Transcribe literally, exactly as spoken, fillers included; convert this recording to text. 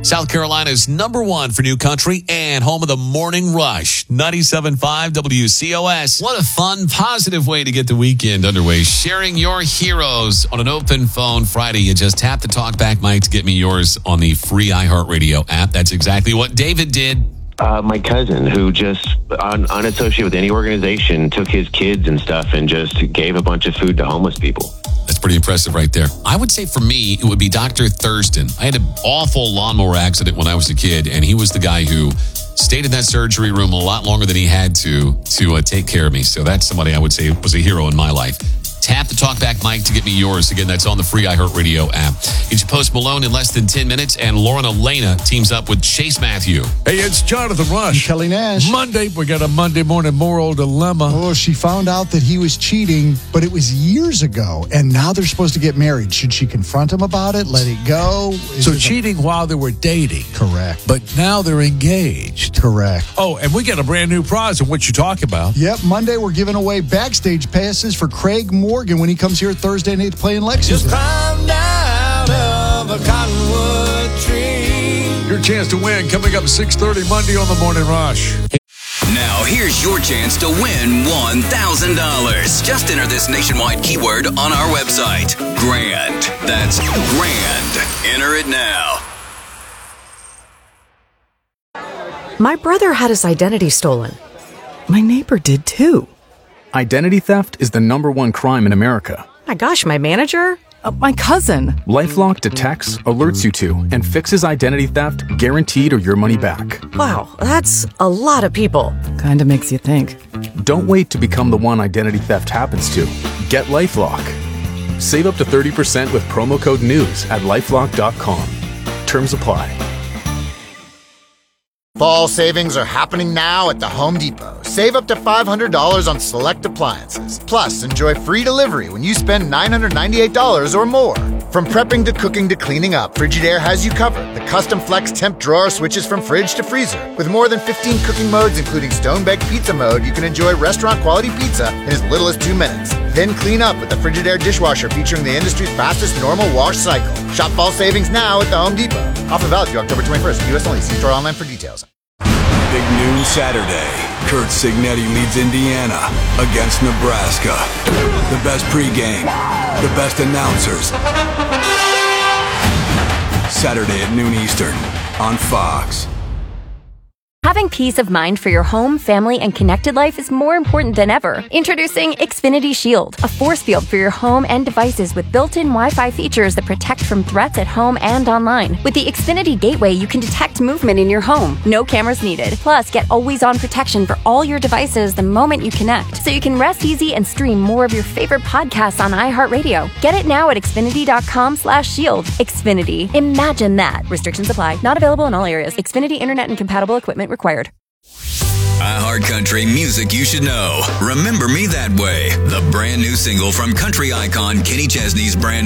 South Carolina's number one for new country and home of the morning rush. ninety-seven point five W C O S. What a fun, positive way to get the weekend underway. Sharing your heroes on an open phone Friday. You just tap the talkback mic to get me yours on the free iHeartRadio app. That's exactly what David did. Uh, my cousin, who just un- unassociated with any organization, took his kids and stuff and just gave a bunch of food to homeless people. That's pretty impressive right there. I would say for me, it would be Doctor Thurston. I had an awful lawnmower accident when I was a kid, and he was the guy who stayed in that surgery room a lot longer than he had to to uh, take care of me. So that's somebody I would say was a hero in my life. Tap the talkback mic to get me yours. Again, that's on the free iHeartRadio app. Get your Post Malone in less than ten minutes, and Lauren Elena teams up with Chase Matthew. Hey, it's Jonathan Rush. And Kelly Nash. Monday, we got a Monday morning moral dilemma. Oh, she found out that he was cheating, but it was years ago, and now they're supposed to get married. Should she confront him about it, let it go? Is So it cheating a- while they were dating. Correct. But now they're engaged. Correct. Oh, and we got a brand new prize of what you talk about. Yep, Monday we're giving away backstage passes for Craig Morgan when he comes here Thursday night to play in Lexington. climbed out of a cottonwood tree. Your chance to win coming up at six thirty Monday on the Morning Rush. Now, here's your chance to win one thousand dollars. Just enter this nationwide keyword on our website. Grand. That's grand. Enter it now. My brother had his identity stolen. My neighbor did too. Identity theft is the number one crime in America. My gosh, my manager? Uh, my cousin. LifeLock detects, alerts you to, and fixes identity theft guaranteed or your money back. Wow, that's a lot of people. Kinda makes you think. Don't wait to become the one identity theft happens to. Get LifeLock. Save up to thirty percent with promo code NEWS at lifelock dot com. Terms apply. Fall savings are happening now at the Home Depot. Save up to five hundred dollars on select appliances. Plus, enjoy free delivery when you spend nine hundred ninety-eight dollars or more. From prepping to cooking to cleaning up, Frigidaire has you covered. The custom flex temp drawer switches from fridge to freezer. With more than fifteen cooking modes, including stone-baked pizza mode, you can enjoy restaurant-quality pizza in as little as two minutes. Then clean up with the Frigidaire dishwasher featuring the industry's fastest normal wash cycle. Shop fall savings now at the Home Depot. Offer valid through October twenty-first. U S only. See store online for details. Big noon Saturday. Kurt Signetti leads Indiana against Nebraska. The best pregame, the best announcers. Saturday at noon Eastern on Fox. Having peace of mind for your home, family, and connected life is more important than ever. Introducing Xfinity Shield, a force field for your home and devices with built-in Wi-Fi features that protect from threats at home and online. With the Xfinity Gateway, you can detect movement in your home. No cameras needed. Plus, get always-on protection for all your devices the moment you connect, so you can rest easy and stream more of your favorite podcasts on iHeartRadio. Get it now at xfinity.com slash shield. Xfinity. Imagine that. Restrictions apply. Not available in all areas. Xfinity Internet and compatible equipment required. iHeartCountry music you should know. Remember Me That Way, the brand new single from country icon Kenny Chesney's brand